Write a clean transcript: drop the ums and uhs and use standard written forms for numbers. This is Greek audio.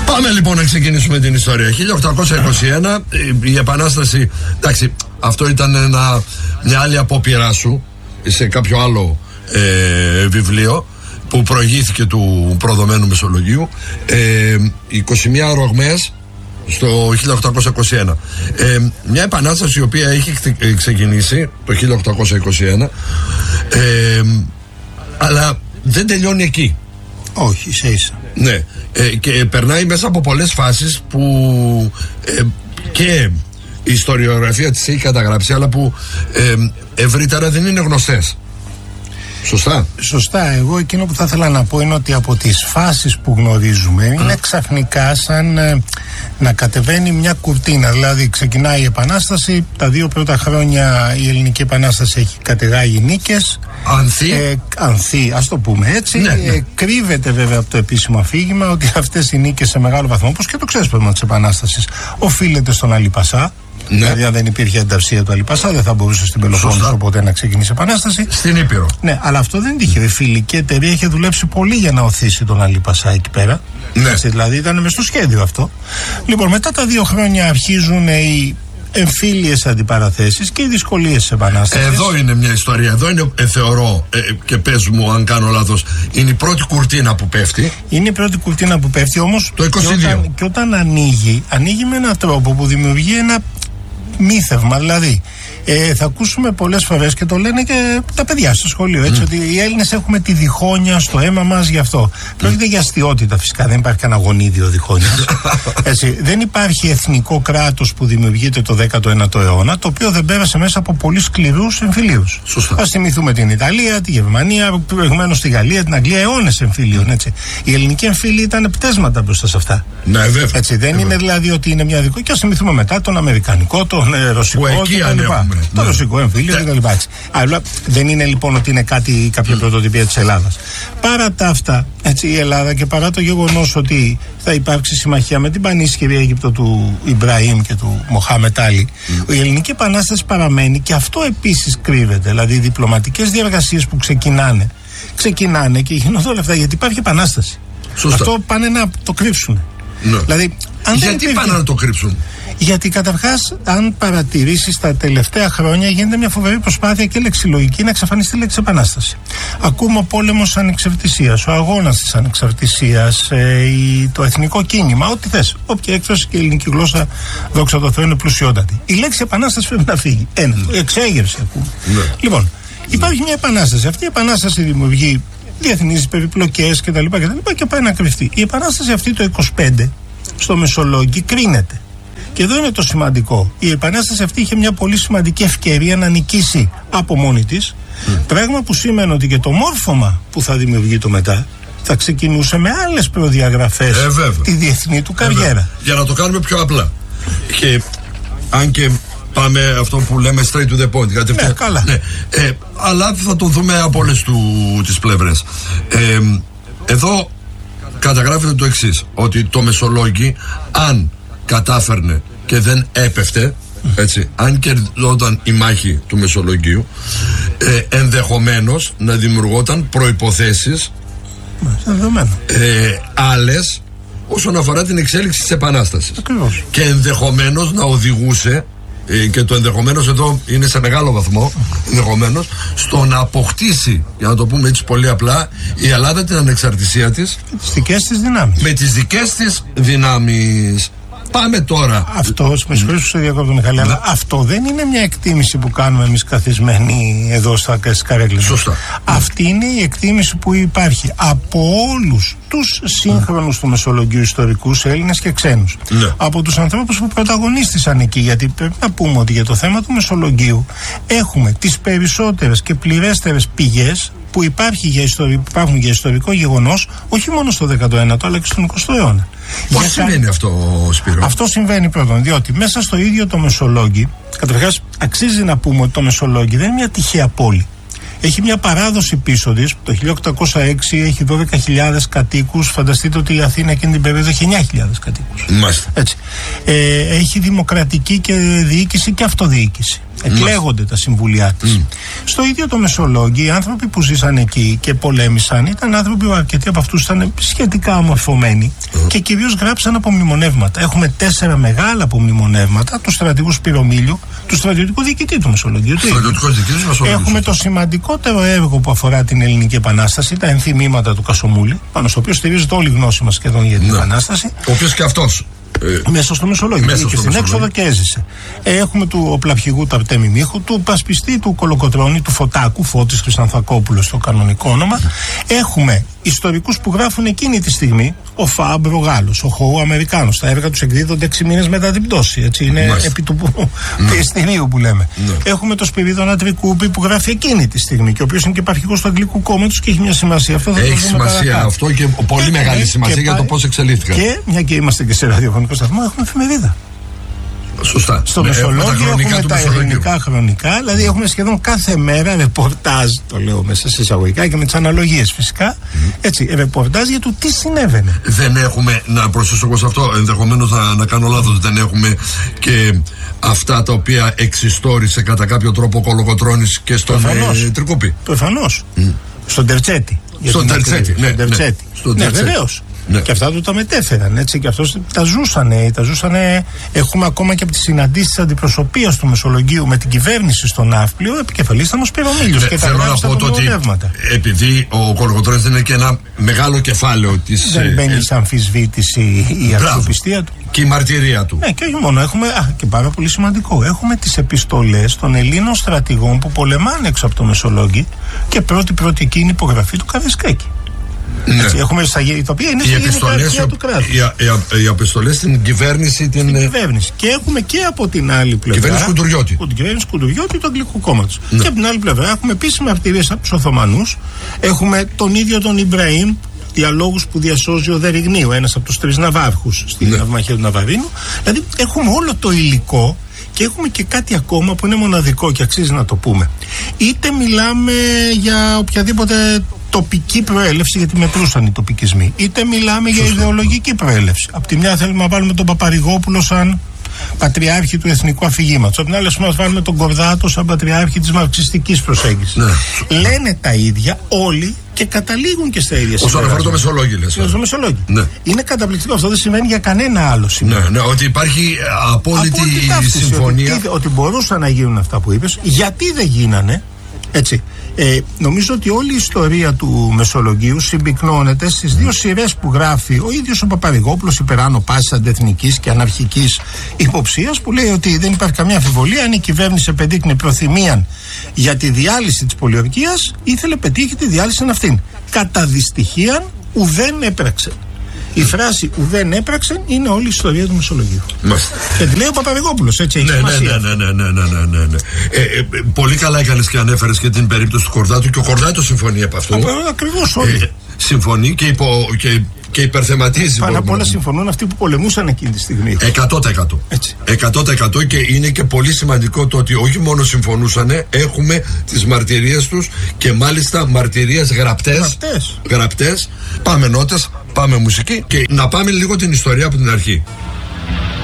Πάμε λοιπόν να ξεκινήσουμε την ιστορία. 1821 η Επανάσταση. Εντάξει, αυτό ήταν μια άλλη απόπειρά σου σε κάποιο άλλο βιβλίο που προηγήθηκε του προδομένου Μεσολογγίου. 21 ρογμές στο 1821. Μια επανάσταση η οποία έχει ξεκινήσει το 1821, αλλά δεν τελειώνει εκεί. Όχι, ίσα. Ναι, και περνάει μέσα από πολλές φάσεις που και η ιστοριογραφία της έχει καταγράψει, αλλά που ευρύτερα δεν είναι γνωστές. Σωστά. Σωστά. Εγώ εκείνο που θα ήθελα να πω είναι ότι από τις φάσεις που γνωρίζουμε είναι ξαφνικά σαν να κατεβαίνει μια κουρτίνα. Δηλαδή ξεκινάει η Επανάσταση, τα 2 πρώτα χρόνια η Ελληνική Επανάσταση έχει κατεγάγει νίκες. Ανθεί, ας το πούμε έτσι. Ναι. Κρύβεται βέβαια από το επίσημο αφήγημα ότι αυτές οι νίκες σε μεγάλο βαθμό, όπως και το ξέσπασμα της Επανάστασης, οφείλεται στον Αλή Πασά. Ναι. Δηλαδή, αν δεν υπήρχε ανταυσία του Αλή Πασά, δεν θα μπορούσε στην Πελοπόννησο ποτέ να ξεκινήσει η Επανάσταση. Στην Ήπειρο. Ναι, αλλά αυτό δεν τύχε. Η φιλική εταιρεία είχε δουλέψει πολύ για να οθήσει τον Αλή Πασά εκεί πέρα. Ναι. Έτσι, δηλαδή, ήταν μες στο σχέδιο αυτό. Λοιπόν, μετά τα 2 χρόνια αρχίζουν οι εμφύλιες αντιπαραθέσεις και οι δυσκολίες της Επανάστασης. Εδώ είναι μια ιστορία. Εδώ είναι, θεωρώ, και πες μου αν κάνω λάθος, είναι η πρώτη κουρτίνα που πέφτει. Είναι η πρώτη κουρτίνα που πέφτει, όμως το 22. Και όταν ανοίγει με έναν τρόπο που δημιουργεί ένα μύθευμα. Δηλαδή, θα ακούσουμε πολλές φορές και το λένε και τα παιδιά στο σχολείο, έτσι, ότι οι Έλληνες έχουμε τη διχόνοια στο αίμα μας γι' αυτό. Πρόκειται για αστιότητα φυσικά, δεν υπάρχει κανένα γονίδιο διχόνοιας. Έτσι, δεν υπάρχει εθνικό κράτος που δημιουργείται το 19ο αιώνα, το οποίο δεν πέρασε μέσα από πολύ σκληρούς εμφυλίους. Ας θυμηθούμε την Ιταλία, τη Γερμανία, προηγουμένως τη Γαλλία, την Αγγλία, αιώνες εμφυλίων. Έτσι. Η ελληνική εμφύλη ήταν πτέσματα μπροστά σε αυτά. Ναι, βέβαια. Έτσι, δεν είναι δηλαδή ότι είναι μια δικό. Και ας θυμηθούμε μετά τον αμερικανικό, τον ρωσικό κτλ. Το ρωσικό εμφύλιο κτλ. Αλλά δεν είναι λοιπόν ότι είναι κάποια πρωτοτυπία της Ελλάδας. Παρά τα αυτά, έτσι, η Ελλάδα και παρά το γεγονός ότι θα υπάρξει συμμαχία με την πανίσχυρη Αίγυπτο του Ιμπραήμ και του Μοχάμετ Άλι, η Ελληνική Επανάσταση παραμένει και αυτό επίσης κρύβεται. Δηλαδή οι διπλωματικές διαργασίες που ξεκινάνε και γίνονται όλα αυτά γιατί υπάρχει επανάσταση. Σωστά. Αυτό πάνε να το κρύψουν. Ναι. Δηλαδή, γιατί πάνε να το κρύψουν? Γιατί καταρχάς, αν παρατηρήσεις, τα τελευταία χρόνια γίνεται μια φοβερή προσπάθεια και λεξιλογική να εξαφανιστεί η λέξη επανάσταση. Ακούμε ο πόλεμος ανεξαρτησίας, ο αγώνας της ανεξαρτησίας, το εθνικό κίνημα, ό,τι θες. Όποια έκφραση και η ελληνική γλώσσα, δόξα τω Θεώ, είναι πλουσιότατη. Η λέξη επανάσταση πρέπει να φύγει. Εξέγερση ακούμε. Ναι. Λοιπόν, υπάρχει μια επανάσταση. Αυτή η επανάσταση δημιουργεί διεθνείς περιπλοκές κτλ. Και πάει να κρυφτεί. Η επανάσταση αυτή το 25 στο Μεσολόγγι κρίνεται. Και εδώ είναι το σημαντικό. Η επανάσταση αυτή είχε μια πολύ σημαντική ευκαιρία να νικήσει από μόνη της. Πράγμα που σήμαινε ότι και το μόρφωμα που θα δημιουργεί το μετά θα ξεκινούσε με άλλες προδιαγραφές τη διεθνή του καριέρα. Για να το κάνουμε πιο απλά. Και αν και πάμε αυτό που λέμε straight to the point. Ναι, καλά. Ναι. Αλλά θα το δούμε από όλες τις πλευρές. Εδώ καταγράφεται το εξής, ότι το Μεσολόγγι, αν κατάφερνε και δεν έπεφτε, έτσι, αν κερδόταν η μάχη του Μεσολογγίου, ενδεχομένως να δημιουργόταν προϋποθέσεις άλλες όσον αφορά την εξέλιξη της Επανάστασης. Ακριβώς. Και ενδεχομένως να οδηγούσε, και το ενδεχομένως εδώ είναι σε μεγάλο βαθμό, ενδεχομένως στο να αποκτήσει, για να το πούμε έτσι πολύ απλά, η Ελλάδα την ανεξαρτησία της με τις δικές της δυνάμεις. Πάμε τώρα. Αυτό, με συγχωρείς που σε διακόπτω, Μιχάλη, αλλά αυτό δεν είναι μια εκτίμηση που κάνουμε εμείς καθισμένοι εδώ στις καρέκλες. Σωστά. Αυτή είναι η εκτίμηση που υπάρχει από όλους τους σύγχρονους του Μεσολογγίου ιστορικούς, Έλληνες και ξένους. Ναι. Από τους ανθρώπους που πρωταγωνίστησαν εκεί. Γιατί πρέπει να πούμε ότι για το θέμα του Μεσολογγίου έχουμε τις περισσότερες και πληρέστερες πηγές που υπάρχουν για ιστορικό γεγονός, όχι μόνο στο 19ο αλλά και στον 20ο αιώνα. Πώς συμβαίνει αυτό, Σπύρο? Αυτό συμβαίνει πρώτον, διότι μέσα στο ίδιο το Μεσολόγγι, καταρχάς αξίζει να πούμε ότι το Μεσολόγγι δεν είναι μια τυχαία πόλη. έχει μια παράδοση πίσω της. Το 1806 έχει 12.000 κατοίκους. Φανταστείτε ότι η Αθήνα εκείνη την περίοδο έχει 9.000 κατοίκους. Έτσι. Έχει δημοκρατική και διοίκηση και αυτοδιοίκηση. Εκλέγονται τα συμβουλιά της. Στο ίδιο το Μεσολόγγι, οι άνθρωποι που ζήσαν εκεί και πολέμησαν ήταν άνθρωποι που αρκετοί από αυτούς ήταν σχετικά αμορφωμένοι και κυρίως γράψαν απομνημονεύματα. Έχουμε 4 μεγάλα απομνημονεύματα του στρατηγού Σπυρομήλιου, του στρατιωτικού διοικητή του Μεσολογγίου. Έχουμε το σημαντικότερο έργο που αφορά την Ελληνική Επανάσταση, τα ενθυμήματα του Κασομούλη, πάνω στο οποίο στηρίζεται όλη η γνώση μας σχεδόν για την Επανάσταση. Ο οποίος και αυτός. Μέσα στο Μεσολόγγιο. Και στην έξοδο και έζησε. Έχουμε του οπλαυχηγού του Αρτέμι Μίχου, του πασπιστή του Κολοκοτρώνη, του Φωτάκου, Φώτης Χρυσανθακόπουλος στο κανονικό όνομα. Έχουμε ιστορικούς που γράφουν εκείνη τη στιγμή, ο Φάμπρο Γάλλος, ο Χοου Αμερικάνος. Τα έργα τους εκδίδονται 6 μήνες μετά την πτώση. Έτσι, είναι επί του πιεστηρίου που λέμε. Έχουμε το Σπυρίδωνα Τρικούπη που γράφει εκείνη τη στιγμή και ο οποίος είναι και υπαρχηγός του Αγγλικού Κόμματος και έχει μια σημασία. Αυτό θα έχει σημασία αυτό και πολύ μεγάλη σημασία για το πώς εξελίχθηκαν. Και μια και είμαστε και σε ραδιοφωνικό σταθμό, έχουμε εφημερίδα. Σωστά. Στο Μεσολόγγιο έχουμε τα ελληνικά χρονικά, δηλαδή έχουμε σχεδόν κάθε μέρα ρεπορτάζ, το λέω μέσα σε εισαγωγικά και με τις αναλογίες φυσικά, έτσι, ρεπορτάζ για το τι συνέβαινε. Δεν έχουμε, να προσθέσω εγώ σε αυτό, ενδεχομένως να κάνω λάθος, δεν έχουμε και αυτά τα οποία εξιστόρισε κατά κάποιο τρόπο ο Κολοκοτρώνης και στον Τρικούπη. Προφανώς. Στον Τερτσέτη. Στον Τερτσέτη, ναι, βεβαίως. Ναι. Και αυτά του τα μετέφεραν, έτσι, και αυτός τα ζούσανε. Έχουμε ακόμα και από τις συναντήσεις της αντιπροσωπείας του Μεσολογγίου με την κυβέρνηση στον Ναύπλιο, επικεφαλής ήταν ο Σπυρομήλιος. Και θέλω να πω ότι επειδή ο Κολοκοτρώνης είναι και ένα μεγάλο κεφάλαιο της. Δεν μπαίνει σε αμφισβήτηση η αξιοπιστία του. Και η μαρτυρία του. Ναι, και όχι μόνο. Έχουμε, και πάρα πολύ σημαντικό, έχουμε τις επιστολές των Ελλήνων στρατηγών που πολεμάνε έξω από το Μεσολόγγι και πρώτη εκείνη υπογραφή του Καραϊσκάκη. Ναι. Έτσι, έχουμε τα οποία είναι στην κυριαρχία του κράτους. Οι επιστολές στην κυβέρνηση. Κυβέρνηση. Και έχουμε και από την άλλη πλευρά. Κυβέρνηση Κουντουριώτη. Την κυβέρνηση Κουντουριώτη του Αγγλικού Κόμματος. Ναι. Και από την άλλη πλευρά έχουμε επίσης μαρτυρίες από τους Οθωμανούς. Έχουμε τον ίδιο τον Ιμπραήμ, διαλόγους που διασώζει ο Δεριγνίου, ένας από τους 3 ναυάρχους στη ναυμαχία του Ναβαρίνου. Δηλαδή έχουμε όλο το υλικό. Και έχουμε και κάτι ακόμα που είναι μοναδικό και αξίζει να το πούμε. Είτε μιλάμε για οποιαδήποτε τοπική προέλευση, γιατί μετρούσαν οι τοπικισμοί, είτε μιλάμε για ιδεολογική προέλευση. Απ' τη μια θέλουμε να βάλουμε τον Παπαρηγόπουλο σαν πατριάρχη του εθνικού αφηγήματος. Απ' την άλλη, να βάλουμε τον Κορδάτο σαν πατριάρχη της μαρξιστικής προσέγγισης. Ναι. Λένε τα ίδια όλοι και καταλήγουν και στα ίδια συμπεράσματα. Όσον αφορά το Μεσολόγγι, λες. Στο Μεσολόγγι. Ναι. Είναι καταπληκτικό. Αυτό δεν συμβαίνει για κανένα άλλο σημείο. Ναι, ότι υπάρχει απόλυτη συμφωνία. Ότι μπορούσαν να γίνουν αυτά που είπες. Γιατί δεν γίνανε, έτσι. Νομίζω ότι όλη η ιστορία του Μεσολογγίου συμπυκνώνεται στις 2 σειρές που γράφει ο ίδιος ο Παπαρηγόπουλος υπεράνω πάσης αντεθνικής και αναρχικής υποψίας, που λέει ότι δεν υπάρχει καμία αμφιβολία, αν η κυβέρνηση επεδείκνει προθυμία για τη διάλυση της πολιορκίας, ήθελε πετύχει τη διάλυση αυτήν. Κατά δυστυχίαν ουδέν έπραξε. Η φράση ουδέν έπραξε είναι όλη η ιστορία του Μεσολογγίου. Και τη λέει ο Παπαρηγόπουλος, έτσι έχει σημασία. Ναι. Πολύ καλά έκανες και ανέφερες και την περίπτωση του Κορδάτου, και ο Κορδάτος συμφωνεί από αυτό. Ακριβώς όλοι. Συμφωνεί και υπερθεματίζει. Πάνω απ' όλα συμφωνούν αυτοί που πολεμούσαν εκείνη τη στιγμή. 100%. 100% και είναι και πολύ σημαντικό το ότι όχι μόνο συμφωνούσαν, έχουμε τις μαρτυρίες τους και μάλιστα μαρτυρίες γραπτές. Πάμε νότες, πάμε μουσική και να πάμε λίγο την ιστορία από την αρχή.